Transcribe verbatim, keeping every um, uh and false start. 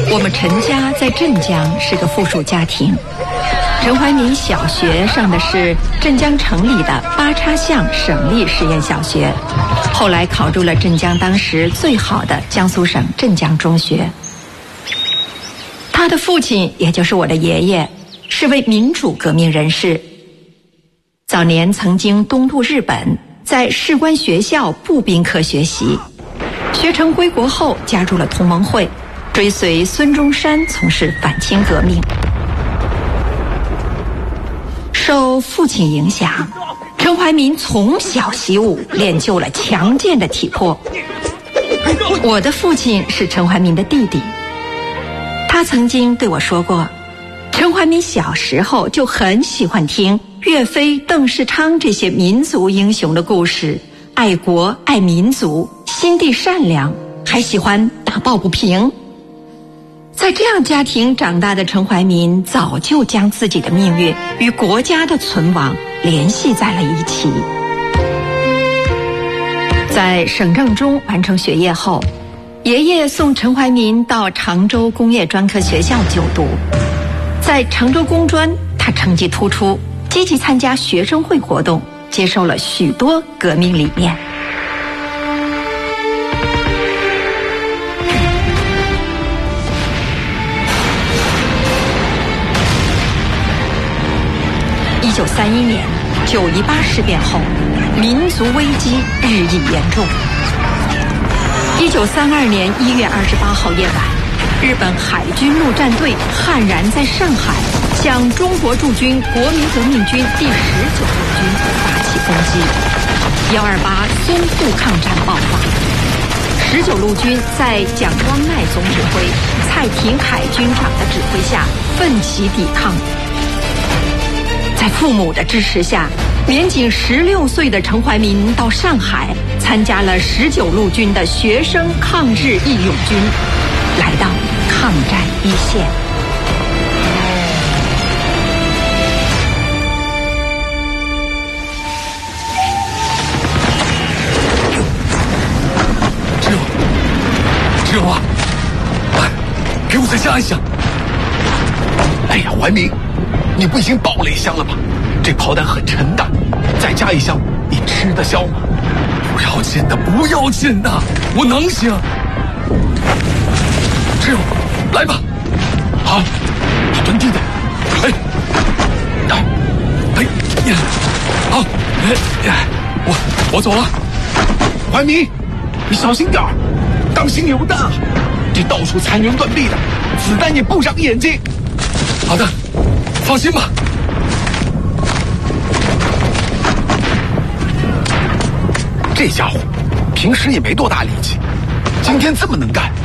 我们陈家在镇江是个附属家庭。陈怀民小学上的是镇江城里的八叉巷省立实验小学，后来考入了镇江当时最好的江苏省镇江中学。他的父亲，也就是我的爷爷，是位民主革命人士。早年曾经东渡日本，在士官学校步兵科学习，学成归国后加入了同盟会，追随孙中山从事反清革命。受父亲影响，陈怀民从小习武，练就了强健的体魄。我的父亲是陈怀民的弟弟，他曾经对我说过，陈怀民小时候就很喜欢听岳飞、邓世昌这些民族英雄的故事，爱国爱民族，心地善良，还喜欢打抱不平。在这样家庭长大的陈怀民，早就将自己的命运与国家的存亡联系在了一起。在省政中完成学业后，爷爷送陈怀民到常州工业专科学校就读。在常州工专，他成绩突出，积极参加学生会活动，接受了许多革命理念。一九三一年九一八事变后，民族危机日益严重。一九三二年一月二十八号夜晚，日本海军陆战队悍然在上海向中国驻军国民革命军第十九路军发起攻击，一二八淞沪抗战爆发。十九路军在蒋光鼐总指挥、蔡廷锴军长的指挥下奋起抵抗。在父母的支持下，年仅十六岁的陈怀民到上海参加了十九路军的学生抗日义勇军，来到抗战一线。 志勇，志勇啊，来，给我再加一箱。哎呀，怀民，你不已经饱了一箱了吗？这炮弹很沉的，再加一箱，你吃得消吗？不要紧的，不要紧的，我能行。志勇，来吧，好，蹲地的，哎，好，哎呀，好，哎呀，我我走了。怀民，你小心点儿，当心有弹啊！这到处残垣断壁的，子弹也不长眼睛。好的，放心吧。这家伙平时也没多大力气，今天这么能干，